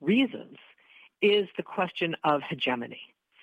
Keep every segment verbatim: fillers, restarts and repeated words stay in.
reasons is the question of hegemony.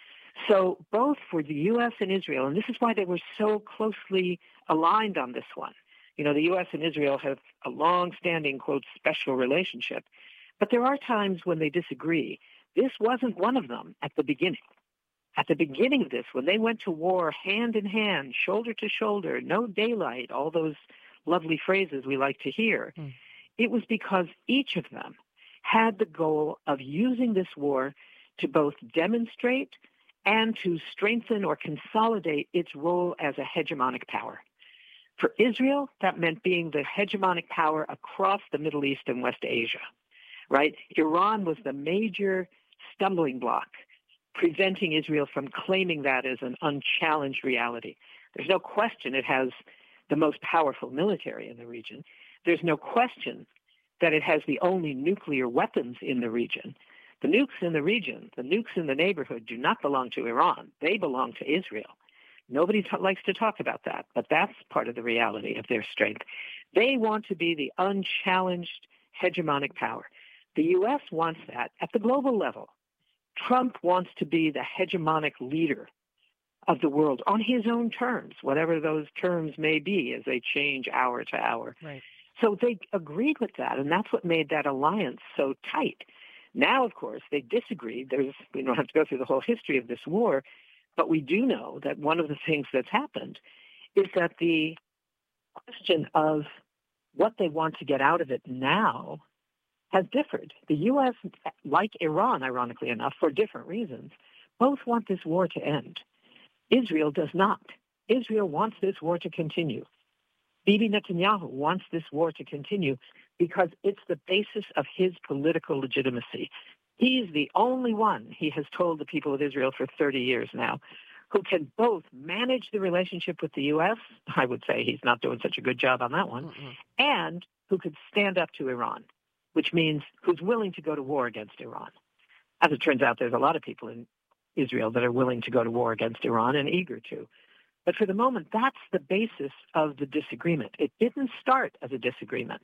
So both for the U S and Israel, and this is why they were so closely aligned on this one. You know, the U S and Israel have a long-standing, quote, special relationship, but there are times when they disagree. This wasn't one of them at the beginning. At the beginning of this, when they went to war hand in hand, shoulder to shoulder, no daylight, all those lovely phrases we like to hear, mm. it was because each of them had the goal of using this war to both demonstrate and to strengthen or consolidate its role as a hegemonic power. For Israel, that meant being the hegemonic power across the Middle East and West Asia, right? Iran was the major stumbling block preventing Israel from claiming that as an unchallenged reality. There's no question it has the most powerful military in the region. There's no question that it has the only nuclear weapons in the region. The nukes in the region, the nukes in the neighborhood do not belong to Iran. They belong to Israel. Nobody t- likes to talk about that, but that's part of the reality of their strength. They want to be the unchallenged hegemonic power. The U S wants that at the global level. Trump wants to be the hegemonic leader of the world on his own terms, whatever those terms may be as they change hour to hour. Right. So they agreed with that, and that's what made that alliance so tight. Now, of course, they disagreed. There's, we don't have to go through the whole history of this war, but we do know that one of the things that's happened is that the question of what they want to get out of it now has differed. The U S, like Iran, ironically enough, for different reasons, both want this war to end. Israel does not. Israel wants this war to continue. Bibi Netanyahu wants this war to continue because it's the basis of his political legitimacy. He's the only one, he has told the people of Israel for thirty years now, who can both manage the relationship with the U S, I would say he's not doing such a good job on that one, mm-hmm. and who could stand up to Iran, which means who's willing to go to war against Iran. As it turns out, there's a lot of people in Israel that are willing to go to war against Iran and eager to. But for the moment, that's the basis of the disagreement. It didn't start as a disagreement,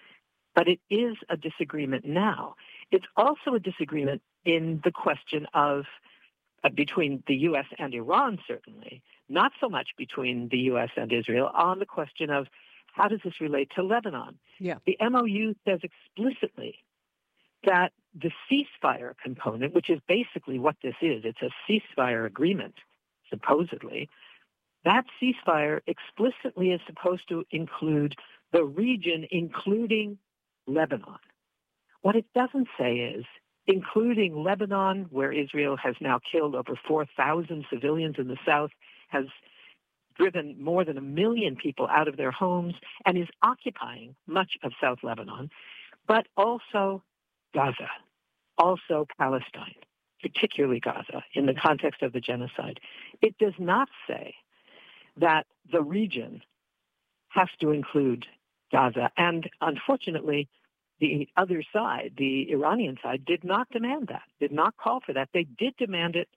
but it is a disagreement now. It's also a disagreement in the question of uh, between the U S and Iran, certainly, not so much between the U S and Israel, on the question of how does this relate to Lebanon? Yeah. The M O U says explicitly that the ceasefire component, which is basically what this is, it's a ceasefire agreement, supposedly, that ceasefire explicitly is supposed to include the region, including Lebanon. What it doesn't say is, including Lebanon, where Israel has now killed over four thousand civilians in the south, has driven more than a million people out of their homes, and is occupying much of South Lebanon, but also Gaza, also Palestine, particularly Gaza, in the context of the genocide. It does not say that the region has to include Gaza. And unfortunately, the other side, the Iranian side, did not demand that, did not call for that. They did demand it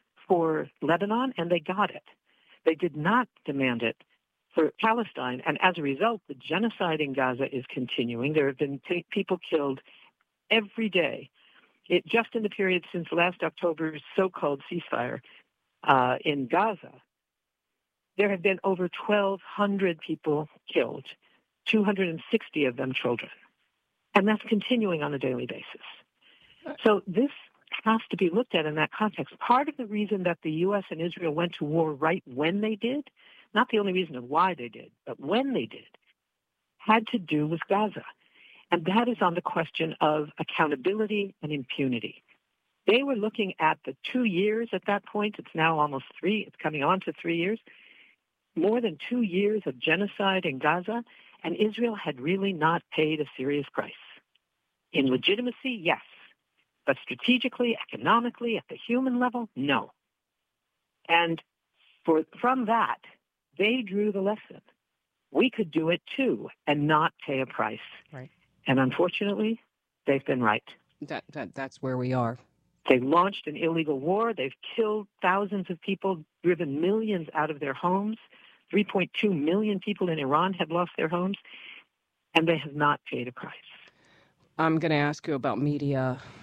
for Lebanon, and they got it. They did not demand it for Palestine. And as a result, the genocide in Gaza is continuing. There have been t- people killed every day. It, just in the period since last October's so-called ceasefire uh, in Gaza, there have been over twelve hundred people killed, two hundred sixty of them children. And that's continuing on a daily basis. So this has to be looked at in that context. Part of the reason that the U S and Israel went to war right when they did, not the only reason of why they did, but when they did, had to do with Gaza. And that is on the question of accountability and impunity. They were looking at the two years at that point. It's now almost three. It's coming on to three years. More than two years of genocide in Gaza, and Israel had really not paid a serious price. In legitimacy, yes. But strategically, economically, at the human level, no. And for, from that, they drew the lesson. We could do it too and not pay a price. Right. And unfortunately, they've been right. That, that That's where we are. They've launched an illegal war. They've killed thousands of people, driven millions out of their homes. three point two million people in Iran have lost their homes, and they have not paid a price. I'm going to ask you about media